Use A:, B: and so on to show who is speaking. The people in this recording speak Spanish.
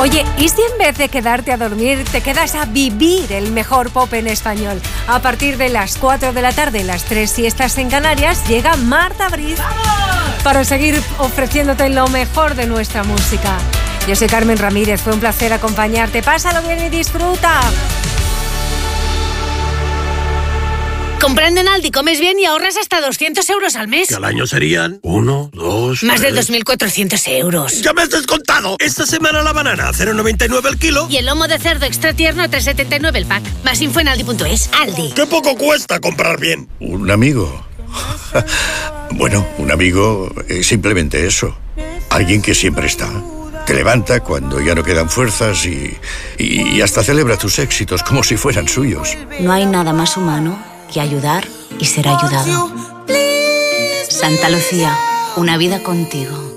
A: Oye, ¿y si en vez de quedarte a dormir te quedas a vivir el mejor pop en español? A partir de las 4 de la tarde, las 3 siestas en Canarias, llega Marta Briz para seguir ofreciéndote lo mejor de nuestra música. Yo soy Carmen Ramírez, fue un placer acompañarte. Pásalo bien y disfruta.
B: Comprando en Aldi comes bien y ahorras hasta 200 euros al mes.
C: Que al año serían 1, 2,
B: Más
C: 3...
B: de 2.400 euros.
C: ¡Ya me has descontado! Esta semana la banana a 0,99 el kilo.
B: Y el lomo de cerdo extra tierno a 3,79 el pack. Más info en Aldi.es. Aldi.
C: ¡Qué poco cuesta comprar bien!
D: ¿Un amigo? Bueno, un amigo es simplemente eso. Alguien que siempre está. Te levanta cuando ya no quedan fuerzas y hasta celebra tus éxitos como si fueran suyos.
E: No hay nada más humano que ayudar y ser ayudado. Santa Lucía, una vida contigo.